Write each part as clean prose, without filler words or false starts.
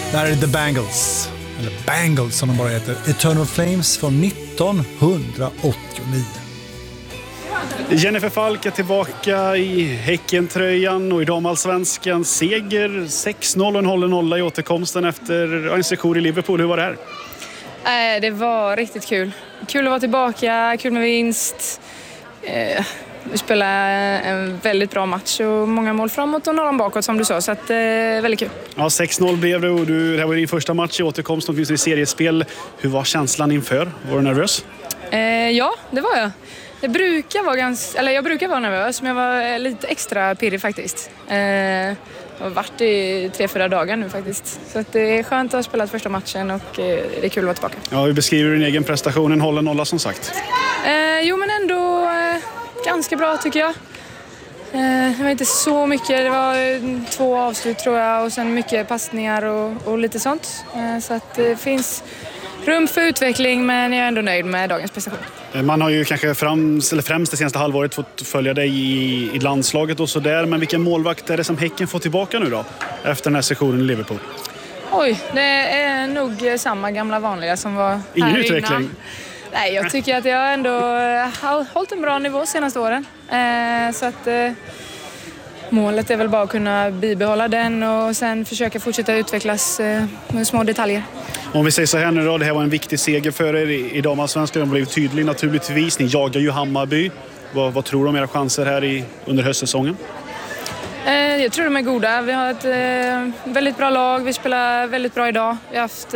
Där är The Bangles, eller Bangles som de bara heter. Eternal Flames från 1989. Jennifer Falk är tillbaka i Häcken-tröjan och i damallsvenskan seger 6-0 och en hållen nolla i återkomsten efter en session i Liverpool. Hur var det här? Det var riktigt kul. Kul att vara tillbaka, kul med vinst. Vi spelade en väldigt bra match och många mål framåt och några bakåt som du sa, så att väldigt kul. Ja, 6-0 blev det och det här var din första match i återkomsten, finns det i seriespel. Hur var känslan inför? Var du nervös? Ja, det var jag. Jag brukar vara nervös, men jag var lite extra pirrig faktiskt. Jag har varit i 3-4 dagar nu faktiskt. Så att det är skönt att ha spelat första matchen och det är kul att vara tillbaka. Ja, hur beskriver du din egen prestation? En hållen nolla som sagt. Jo, men ändå ganska bra tycker jag. Det var inte så mycket, det var 2 avslut tror jag och sen mycket passningar och lite sånt. Så att det finns rum för utveckling, men jag är ändå nöjd med dagens prestation. Man har ju kanske främst det senaste halvåret fått följa dig i landslaget och sådär. Men vilken målvakt är det som Häcken får tillbaka nu då? Efter den här sessionen i Liverpool. Oj, det är nog samma gamla vanliga som var här. Ingen utveckling? Innan. Nej, jag tycker att jag ändå har hållit en bra nivå senaste åren. Så att målet är väl bara att kunna bibehålla den och sen försöka fortsätta utvecklas med små detaljer. Om vi säger så här nu då, det här var en viktig seger för er i damallsvenskan. Den blev tydlig naturligtvis. Ni jagar ju Hammarby. Vad tror du om era chanser här under höstsäsongen? Jag tror de är goda. Vi har ett väldigt bra lag. Vi spelar väldigt bra idag. Vi har haft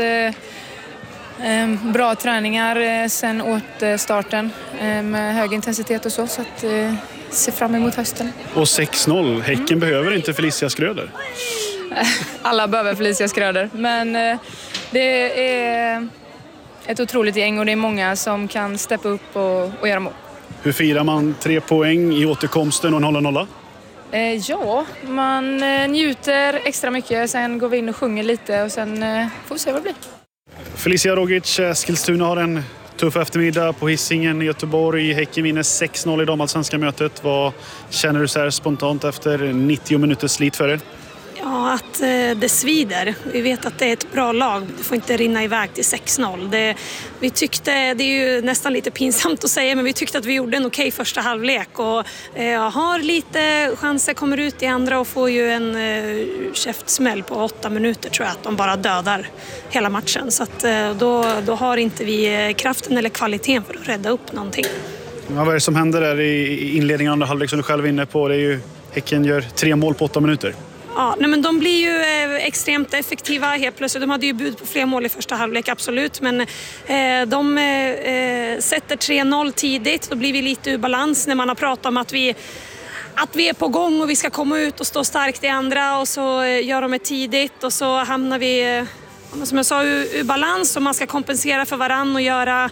bra träningar sen återstarten med hög intensitet och så att se fram emot hösten. Och 6-0. Häcken behöver inte Felicia Skröder. Alla behöver Felicia Skröder, men det är ett otroligt gäng och det är många som kan steppa upp och göra mål. Hur firar man 3 poäng i återkomsten och en hållen nolla? Ja, man njuter extra mycket, sen går vi in och sjunger lite och sen får vi se vad det blir. Felicia Rogic, Eskilstuna har en tuff eftermiddag på Hisingen i Göteborg. Häcken vinner 6-0 i damallsvenska mötet. Vad känner du så här spontant efter 90 minuters slit för er? Ja, att det svider. Vi vet att det är ett bra lag. Det får inte rinna iväg till 6-0. Vi tyckte, det är ju nästan lite pinsamt att säga, men vi tyckte att vi gjorde en okej första halvlek. Och har lite chanser, kommer ut i andra och får ju en käftsmäll på 8 minuter tror jag. Att de bara dödar hela matchen. Så att, då har inte vi kraften eller kvaliteten för att rädda upp någonting. Ja, vad är det som händer där i inledningen av andra halvlek som du själv är inne på? Det är ju, Häcken gör 3 mål på 8 minuter. Ja, nej, men de blir ju extremt effektiva helt plötsligt. De hade ju bud på fler mål i första halvlek, absolut. Men de sätter 3-0 tidigt. Då blir vi lite ur balans när man har pratat om att vi är på gång och vi ska komma ut och stå starkt i andra. Och så gör de det tidigt och så hamnar vi, som jag sa, ur balans. Och man ska kompensera för varann och göra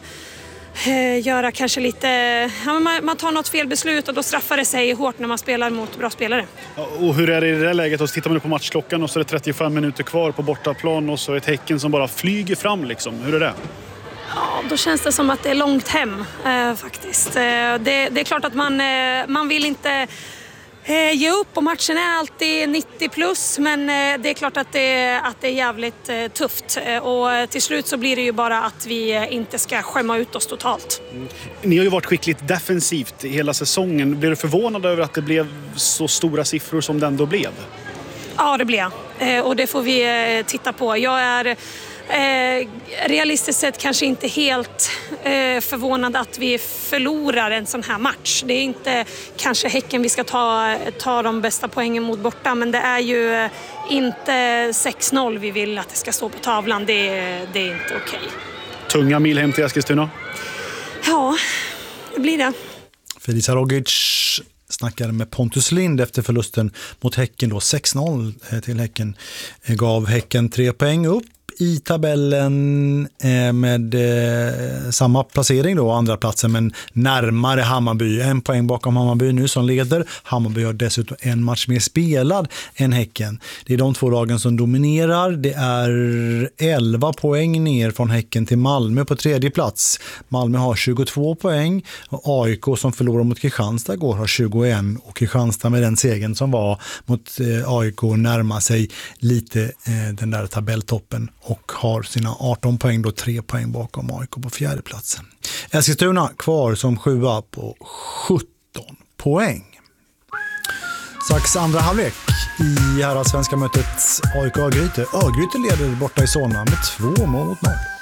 kanske lite... Ja, man tar något fel beslut och då straffar det sig hårt när man spelar mot bra spelare. Och hur är det i det här läget? Och så tittar man nu på matchklockan och så är det 35 minuter kvar på bortaplan och så är ett Häcken som bara flyger fram liksom. Hur är det? Ja, då känns det som att det är långt hem faktiskt. Det är klart att man vill inte ge upp och matchen är alltid 90 plus, men det är klart att det är jävligt tufft och till slut så blir det ju bara att vi inte ska skämma ut oss totalt. Ni har ju varit skickligt defensivt hela säsongen. Blir du förvånad över att det blev så stora siffror som det ändå blev? Ja, det blev jag. Och det får vi titta på. Jag är realistiskt sett kanske inte helt förvånad att vi förlorar en sån här match. Det är inte kanske Häcken vi ska ta de bästa poängen mot borta, men det är ju inte 6-0 vi vill att det ska stå på tavlan. Det är inte okej. Tunga mil hem till Eskilstuna? Ja, det blir det. Felicia Rogic snackade med Pontus Lind efter förlusten mot Häcken då. 6-0 till Häcken gav Häcken 3 poäng upp i tabellen med samma placering då, andra platsen, men närmare Hammarby. 1 poäng bakom Hammarby nu som leder. Hammarby har dessutom en match mer spelad än Häcken. Det är de 2 lagen som dominerar. Det är 11 poäng ner från Häcken till Malmö på 3:e plats. Malmö har 22 poäng och AIK som förlorar mot Kristianstad går har 21, och Kristianstad med den segern som var mot AIK närmar sig lite den där tabelltoppen och har sina 18 poäng, då 3 poäng bakom AIK på 4:e platsen. Eskilstuna kvar som 7:a på 17 poäng. Strax andra halvlek i här svenska mötet AIK Örgryte. Örgryte leder borta i Solna med 2-0.